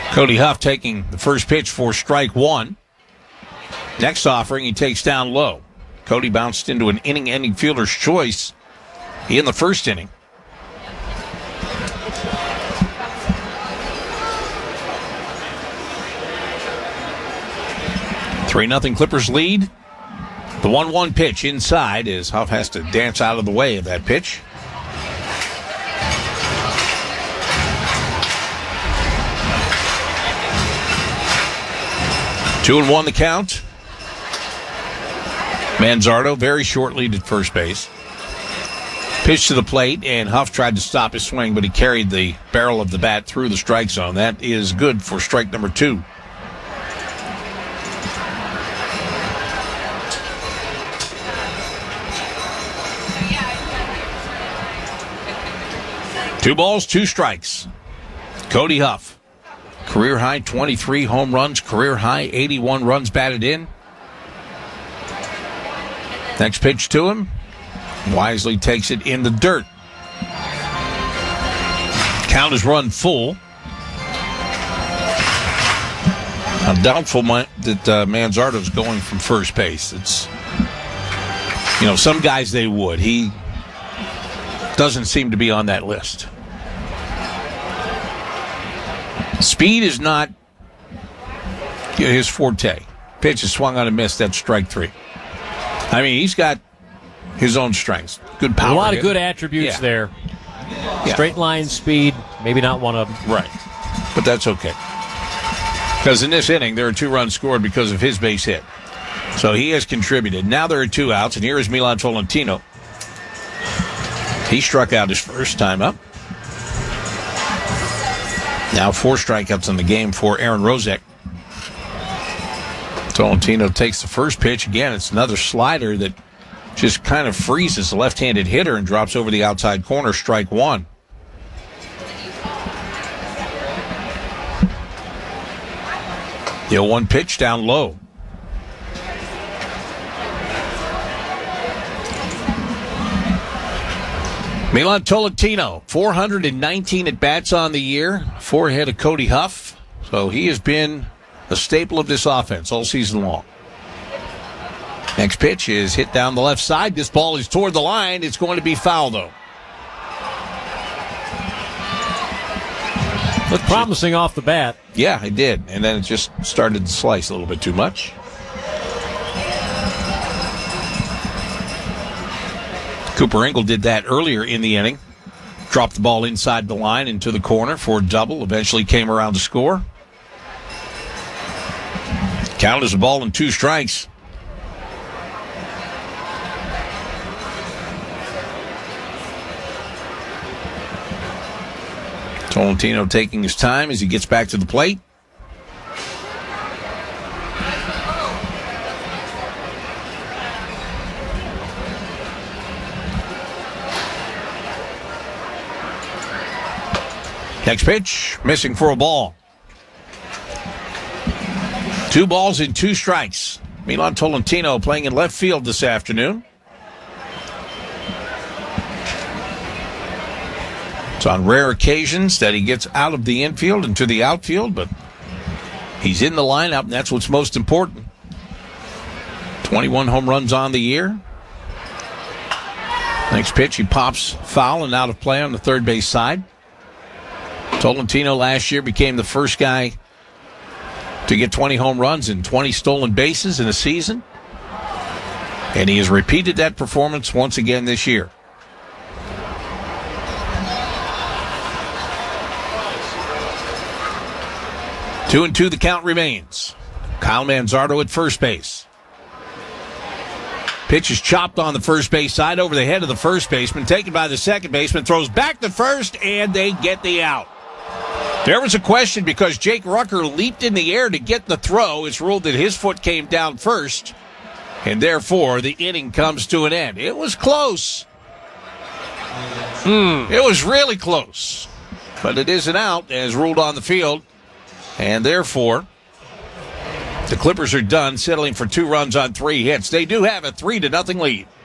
Cody Huff taking the first pitch for strike one. Next offering, he takes down low. Cody bounced into an inning-ending fielder's choice in the first inning. Three 3-0 Clippers lead. The 1-1 pitch inside as Huff has to dance out of the way of that pitch. Two and one the count. Manzardo very short lead at first base. Pitch to the plate, and Huff tried to stop his swing, but he carried the barrel of the bat through the strike zone. That is good for strike number two. Two balls, two strikes. Cody Huff, career high 23 home runs, career high 81 runs batted in. Next pitch to him, wisely takes it in the dirt. Count is run full. I'm doubtful that Manzardo's going from first base. It's, some guys they would. He doesn't seem to be on that list. Speed is not his forte. Pitch is swung on and missed. That's strike three. I mean, he's got his own strengths. Good power. A lot of good attributes there. Yeah. Straight line speed, maybe not one of them. Right. But that's okay. Because in this inning, there are 2 runs scored because of his base hit. So he has contributed. Now there are 2 outs, and here is Milan Tolentino. He struck out his first time up. Now 4 strikeouts in the game for Aaron Rozek. Tolentino takes the first pitch. Again, it's another slider that just kind of freezes the left-handed hitter and drops over the outside corner, strike one. The 0-1 pitch down low. Milan Tolentino, 419 at-bats on the year, 4 ahead of Cody Huff. So he has been a staple of this offense all season long. Next pitch is hit down the left side. This ball is toward the line. It's going to be foul, though. Looked promising off the bat. Yeah, it did. And then it just started to slice a little bit too much. Cooper Engel did that earlier in the inning. Dropped the ball inside the line into the corner for a double. Eventually came around to score. Count as a ball and 2 strikes. Tolentino taking his time as he gets back to the plate. Next pitch, missing for a ball. 2 balls and 2 strikes. Milan Tolentino playing in left field this afternoon. It's on rare occasions that he gets out of the infield and to the outfield, but he's in the lineup, and that's what's most important. 21 home runs on the year. Next pitch, he pops foul and out of play on the third base side. Tolentino last year became the first guy to get 20 home runs and 20 stolen bases in a season. And he has repeated that performance once again this year. Two and two, the count remains. Kyle Manzardo at first base. Pitch is chopped on the first base side over the head of the first baseman, taken by the second baseman, throws back to first, and they get the out. There was a question because Jake Rucker leaped in the air to get the throw. It's ruled that his foot came down first, and therefore the inning comes to an end. It was close. It was really close. But it is an out as ruled on the field, and therefore the Clippers are done, settling for 2 runs on 3 hits. They do have a 3-0 lead.